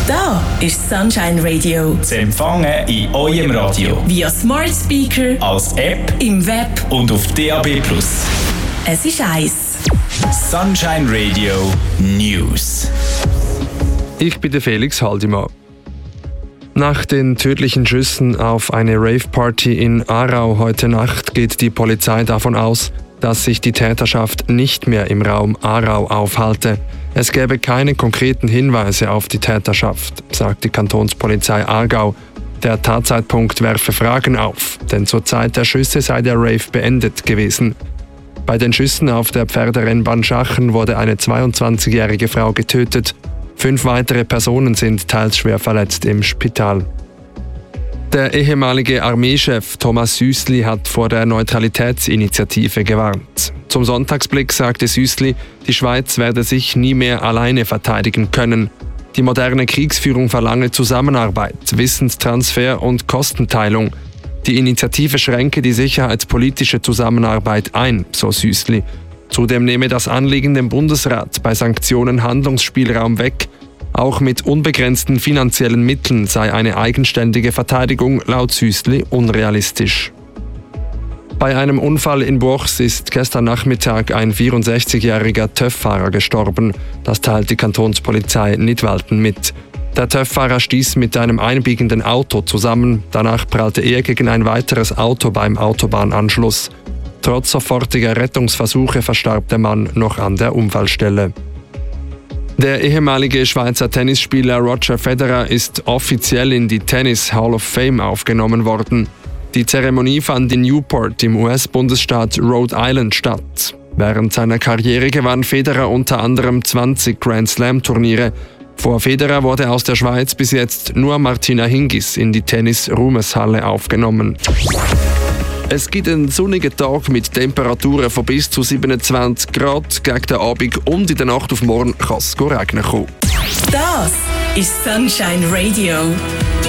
Da ist Sunshine Radio. Zu empfangen in eurem Radio. Via Smart Speaker, als App im Web und auf DAB+. Es ist eins. Sunshine Radio News. Ich bin der Felix Haldimann. Nach den tödlichen Schüssen auf eine Rave-Party in Aarau heute Nacht geht die Polizei davon aus, dass sich die Täterschaft nicht mehr im Raum Aarau aufhalte. Es gäbe keine konkreten Hinweise auf die Täterschaft, sagt die Kantonspolizei Aargau. Der Tatzeitpunkt werfe Fragen auf, denn zur Zeit der Schüsse sei der Rave beendet gewesen. Bei den Schüssen auf der Pferderennbahn Schachen wurde eine 22-jährige Frau getötet. 5 weitere Personen sind teils schwer verletzt im Spital. Der ehemalige Armeechef Thomas Süssli hat vor der Neutralitätsinitiative gewarnt. Zum Sonntagsblick sagte Süssli, die Schweiz werde sich nie mehr alleine verteidigen können. Die moderne Kriegsführung verlange Zusammenarbeit, Wissenstransfer und Kostenteilung. Die Initiative schränke die sicherheitspolitische Zusammenarbeit ein, so Süssli. Zudem nehme das Anliegen dem Bundesrat bei Sanktionen Handlungsspielraum weg. Auch mit unbegrenzten finanziellen Mitteln sei eine eigenständige Verteidigung laut Süssli unrealistisch. Bei einem Unfall in Buchs ist gestern Nachmittag ein 64-jähriger TÜV-Fahrer gestorben. Das teilt die Kantonspolizei Nidwalden mit. Der TÜV-Fahrer stieß mit einem einbiegenden Auto zusammen. Danach prallte er gegen ein weiteres Auto beim Autobahnanschluss. Trotz sofortiger Rettungsversuche verstarb der Mann noch an der Unfallstelle. Der ehemalige Schweizer Tennisspieler Roger Federer ist offiziell in die Tennis Hall of Fame aufgenommen worden. Die Zeremonie fand in Newport im US-Bundesstaat Rhode Island statt. Während seiner Karriere gewann Federer unter anderem 20 Grand-Slam-Turniere. Vor Federer wurde aus der Schweiz bis jetzt nur Martina Hingis in die Tennis-Ruhmeshalle aufgenommen. Es gibt einen sonnigen Tag mit Temperaturen von bis zu 27 Grad. Gegen den Abend und in der Nacht auf morgen kann es regnen kommen. Das ist Sunshine Radio.